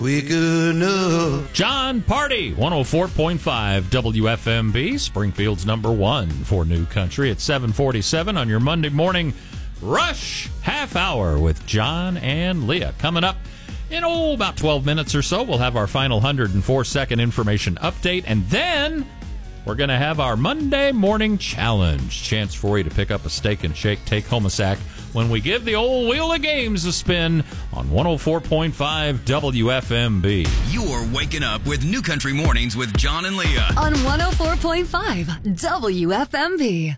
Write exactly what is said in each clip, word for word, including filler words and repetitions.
Quick enough. John Party, one oh four point five W F M B, Springfield's number one for New Country at seven forty-seven on your Monday morning rush half hour with John and Leah. Coming up in oh, about twelve minutes or so, we'll have our final one hundred four second information update, and then we're going to have our Monday morning challenge. Chance for you to pick up a steak and shake, take home a sack when we give the old Wheel of Games a spin on one oh four point five W F M B. You're waking up with New Country Mornings with John and Leah on one oh four point five W F M B.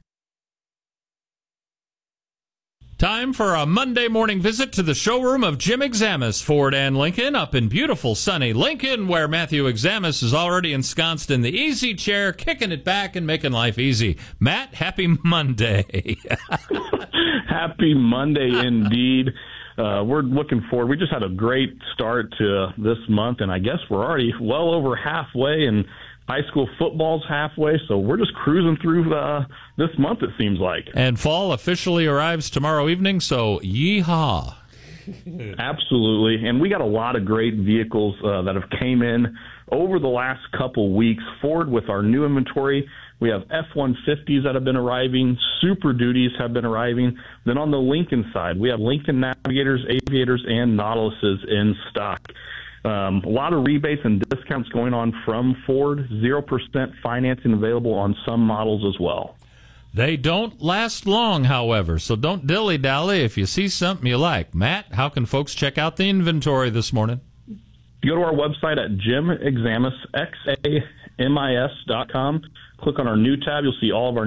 Time for a Monday morning visit to the showroom of Jim Examus Ford and Lincoln up in beautiful sunny Lincoln, where Matthew Examus is already ensconced in the easy chair, kicking it back and making life easy. Matt, happy Monday. Happy Monday indeed. Uh, we're looking forward. We just had a great start to this month, and I guess we're already well over halfway, and high school football's halfway, so we're just cruising through uh, this month, it seems like. And fall officially arrives tomorrow evening, so yeehaw. Absolutely, and we got a lot of great vehicles uh, that have came in over the last couple weeks. Ford with our new inventory. We have F one fifties that have been arriving. Super Duties have been arriving. Then on the Lincoln side, we have Lincoln Navigators, Aviators, and Nautiluses in stock. Um, a lot of rebates and discounts going on from Ford. zero percent financing available on some models as well. They don't last long, however, so don't dilly-dally if you see something you like. Matt, how can folks check out the inventory this morning? Go to our website at Jim Examus, X A M I S dot com. Click on our new tab. You'll see all of our